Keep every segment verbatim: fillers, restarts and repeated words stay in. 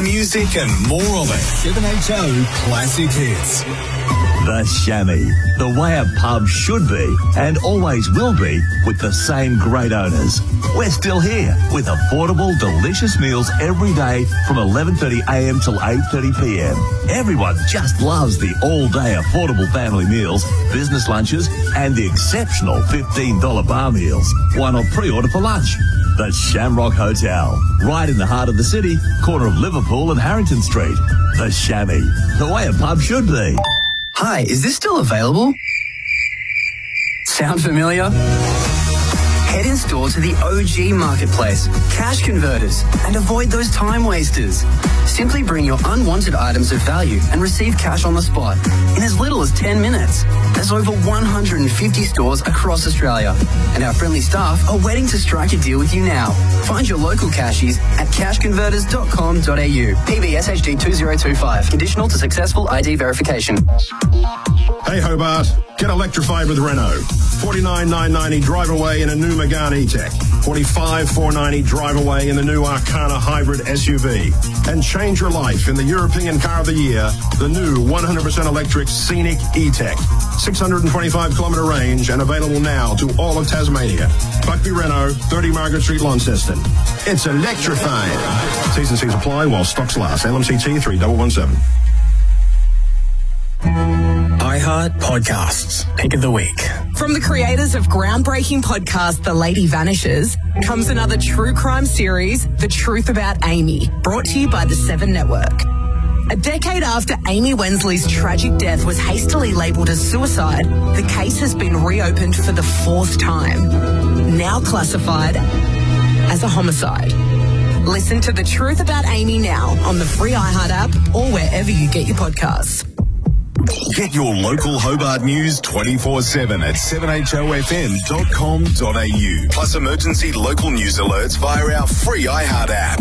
music and more of it. seven H O Classic Hits. The Chamois, the way a pub should be and always will be, with the same great owners. We're still here with affordable, delicious meals every day from eleven thirty a m till eight thirty p m. Everyone just loves the all-day affordable family meals, business lunches and the exceptional fifteen dollar bar meals. Why not pre-order for lunch? The Shamrock Hotel, right in the heart of the city, corner of Liverpool and Harrington Street. The Chamois, the way a pub should be. Hi, is this still available? Sound familiar? Head in store to the O G Marketplace, Cash Converters, and avoid those time wasters. Simply bring your unwanted items of value and receive cash on the spot in as little as ten minutes. There's over one hundred fifty stores across Australia, and our friendly staff are waiting to strike a deal with you now. Find your local cashies at cash converters dot com dot a u. P B S H D two zero two five. Conditional to successful I D verification. Hey Hobart, get electrified with Renault. forty-nine nine ninety drive away in a new Megane E-Tech. forty-five four ninety drive away in the new Arcana hybrid S U V. And change your life in the European Car of the Year, the new one hundred percent electric Scenic E-Tech. six hundred twenty-five kilometre range and available now to all of Tasmania. Buckby Renault, thirty Margaret Street, Launceston. It's electrifying. T's and C's apply while stocks last. L M C T three one one seven. iHeart Podcasts, Pick of the Week. From the creators of groundbreaking podcast The Lady Vanishes comes another true crime series, The Truth About Amy, brought to you by the Seven Network. A decade after Amy Wensley's tragic death was hastily labelled as suicide, the case has been reopened for the fourth time, now classified as a homicide. Listen to The Truth About Amy now on the free iHeart app or wherever you get your podcasts. Get your local Hobart news twenty-four seven at seven h o f m dot com dot a u. Plus emergency local news alerts via our free iHeart app.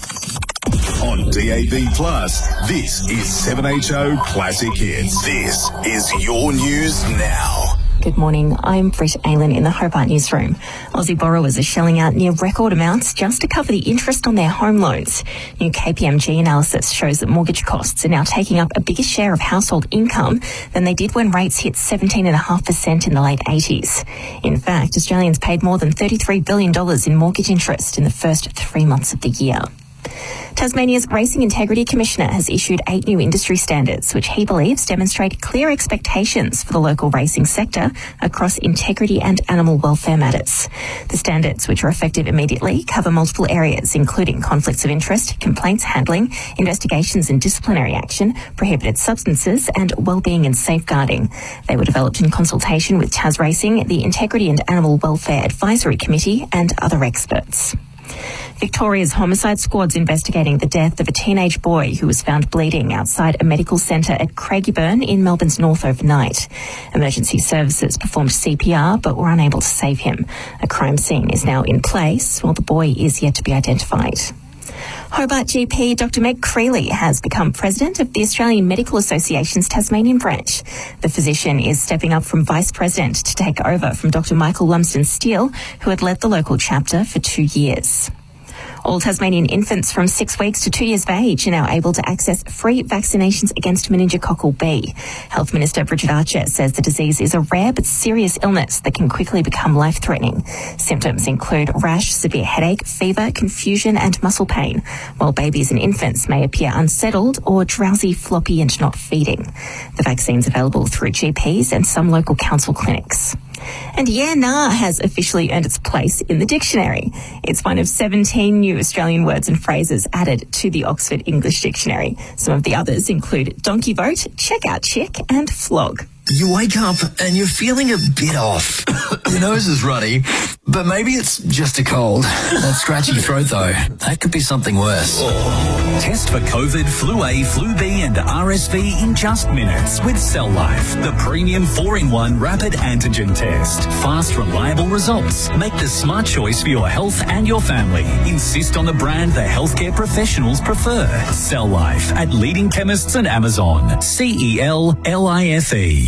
On D A B Plus, this is seven H O Classic Hits. This is your news now. Good morning. I'm Britt Aylan in the Hobart newsroom. Aussie borrowers are shelling out near record amounts just to cover the interest on their home loans. New K P M G analysis shows that mortgage costs are now taking up a bigger share of household income than they did when rates hit seventeen point five percent in the late eighties. In fact, Australians paid more than thirty-three billion dollars in mortgage interest in the first three months of the year. Tasmania's Racing Integrity Commissioner has issued eight new industry standards, which he believes demonstrate clear expectations for the local racing sector across integrity and animal welfare matters. The standards, which are effective immediately, cover multiple areas, including conflicts of interest, complaints handling, investigations and disciplinary action, prohibited substances, and wellbeing and safeguarding. They were developed in consultation with Tas Racing, the Integrity and Animal Welfare Advisory Committee, and other experts. Victoria's homicide squad's investigating the death of a teenage boy who was found bleeding outside a medical centre at Craigieburn in Melbourne's north overnight. Emergency services performed C P R but were unable to save him. A crime scene is now in place while the boy is yet to be identified. Hobart G P Doctor Meg Creeley has become president of the Australian Medical Association's Tasmanian branch. The physician is stepping up from vice president to take over from Doctor Michael Lumsden-Steele, who had led the local chapter for two years. All Tasmanian infants from six weeks to two years of age are now able to access free vaccinations against meningococcal B. Health Minister Bridget Archer says the disease is a rare but serious illness that can quickly become life-threatening. Symptoms include rash, severe headache, fever, confusion and muscle pain, while babies and infants may appear unsettled or drowsy, floppy and not feeding. The vaccine's available through G Ps and some local council clinics. And yeah, nah has officially earned its place in the dictionary. It's one of seventeen new Australian words and phrases added to the Oxford English Dictionary. Some of the others include donkey vote, check out chick, and flog. You wake up and you're feeling a bit off. Your nose is runny, but maybe it's just a cold. That scratchy throat, though, that could be something worse. Test for COVID, Flu A, Flu B and R S V in just minutes with Cell Life, the premium four in one rapid antigen test. Fast, reliable results. Make the smart choice for your health and your family. Insist on the brand the healthcare professionals prefer. Cell Life at leading chemists and Amazon. C E L L I F E.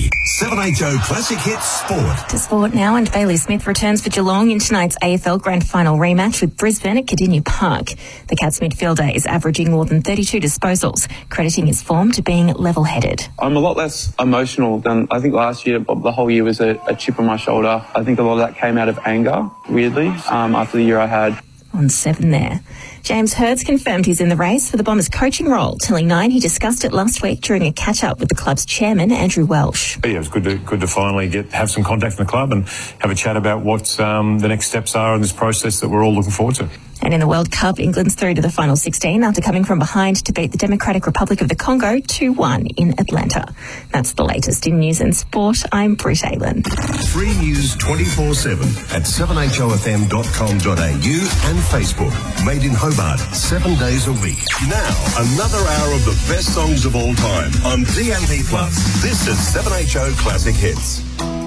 seven H O Classic Hits Sport. To sport now, and Bailey Smith returns for Geelong in tonight's A F L Grand Final rematch with Brisbane at Cardinia Park. The Cats midfielder is averaging more than thirty-two disposals, crediting his form to being level-headed. I'm a lot less emotional than I think last year. The whole year was a, a chip on my shoulder. I think a lot of that came out of anger, weirdly, um, after the year I had. On seven there. James Hirds confirmed he's in the race for the Bombers coaching role, telling Nine he discussed it last week during a catch-up with the club's chairman, Andrew Welsh. Yeah, it was good to good to finally get have some contact from the club and have a chat about what um, the next steps are in this process that we're all looking forward to. And in the World Cup, England's through to the final sixteen after coming from behind to beat the Democratic Republic of the Congo two one in Atlanta. That's the latest in news and sport. I'm Britt Aylan. Free news twenty-four seven at seven H O F M dot com dot A U and Facebook. Made in Hobart, seven days a week. Now, another hour of the best songs of all time on D M P Plus. This is seven H O Classic Hits.